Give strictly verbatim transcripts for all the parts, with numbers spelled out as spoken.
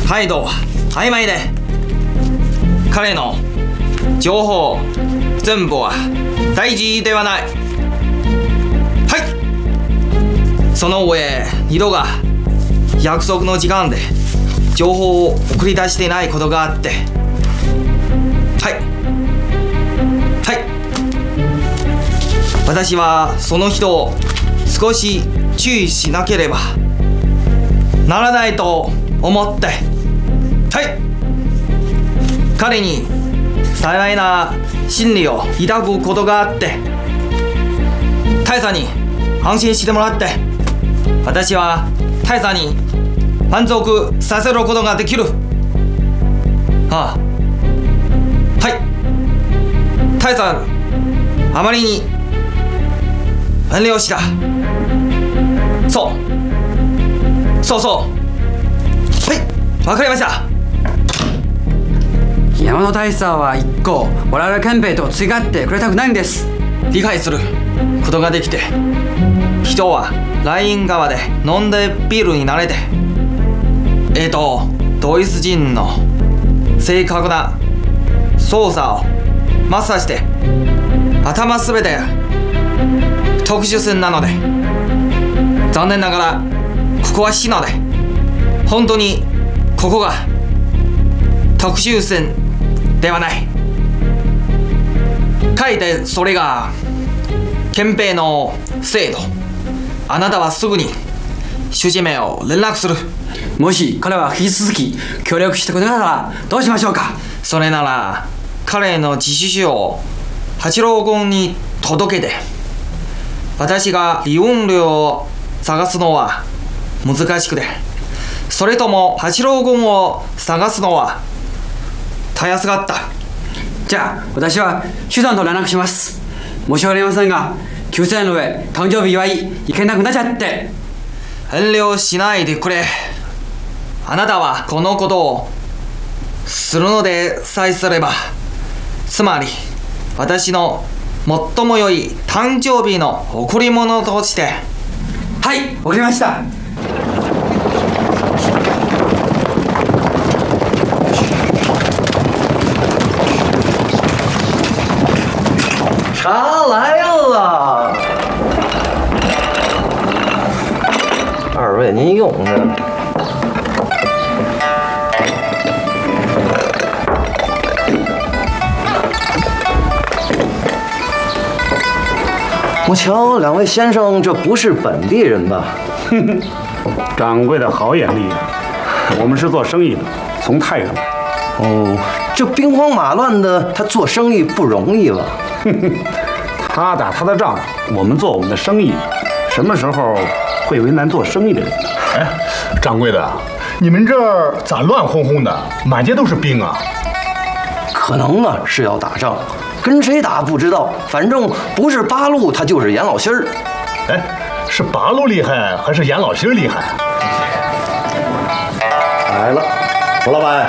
態度は曖昧で、彼の情報全部は大事ではない。はい。その上、二度が約束の時間で情報を送り出していないことがあって、はいはい。私はその人を少し注意しなければならないと思って、はい。彼に幸いな心理を抱くことがあって、大佐に安心してもらって、私は大佐に満足させることができる。ああ、はい。大佐、あまりに遠慮した。そうそうそう。はい、わかりました。 山野大佐は一個我々憲兵と違ってくれたくないんです。 理解することができて、人はライン側で飲んでビールに慣れて、えーとドイツ人の正確な操作をマスターして、頭すべて特殊戦なので、残念ながらここは死ので、本当にここが特殊戦ではない。かえってそれが憲兵の制度。あなたはすぐに主治名を連絡する。 もし彼は引き続き協力してくれなかったらどうしましょうか。 それなら彼の自首書を八郎軍に届けて、私が離婚料を探すのは難しくて、それとも八郎軍を探すのはたやすかった。 じゃあ私は手段と連絡します。申し訳ありませんが、きゅうせいの上誕生日祝い行けなくなっちゃって。 遠慮しないでくれ。あなたはこのことをするのでさえすれば、つまり私の最も良い誕生日の贈り物として。 はい、わかりました。 茶来了，二位您用着。我瞧两位先生这不是本地人吧？ 哼哼，掌柜的好眼力啊！我们是做生意的，从太原来。 哦，这兵荒马乱的，他做生意不容易吧？ 哼哼，他打他的仗，我们做我们的生意，什么时候会为难做生意的人呢？ 哎，掌柜的，你们这儿咋乱哄哄的，满街都是兵啊？ 可能呢是要打仗，跟谁打不知道，反正不是八路，他就是严老心儿。 哎，是八路厉害还是严老心儿厉害？ 来了，周老板，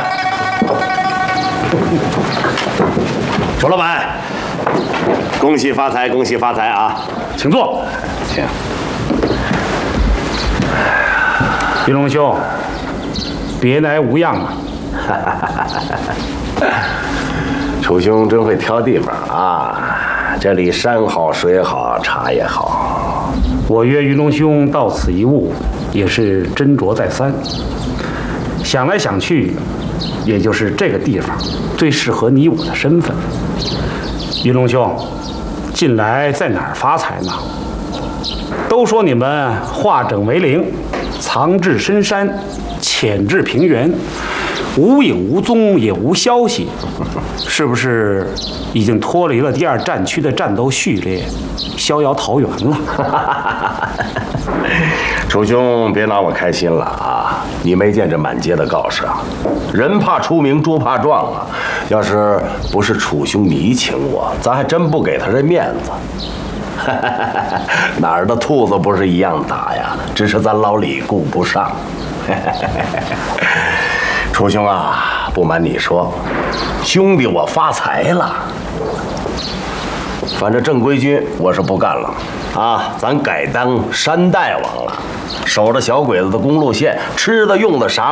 周老板，恭喜发财，恭喜发财啊！ 请坐，请。玉龙兄，别来无恙啊！ 楚兄真会挑地方啊！这里山好水好，茶也好。 我约玉龙兄到此一晤，也是斟酌再三。想来想去，也就是这个地方最适合你我的身份。玉龙兄，近来在哪儿发财呢？都说你们化整为零，藏至深山，潜至平原，无影无踪，也无消息，是不是已经脱离了第二战区的战斗序列，逍遥桃源了？ 楚兄，别拿我开心了啊！你没见这满街的告示啊？人怕出名，猪怕壮啊！要是不是楚兄你请我，咱还真不给他这面子。哪儿的兔子不是一样打呀？只是咱老李顾不上。楚兄啊，不瞒你说，兄弟我发财了。反正正规军我是不干了啊，咱改当山大王了，守着小鬼子的公路线，吃的用的啥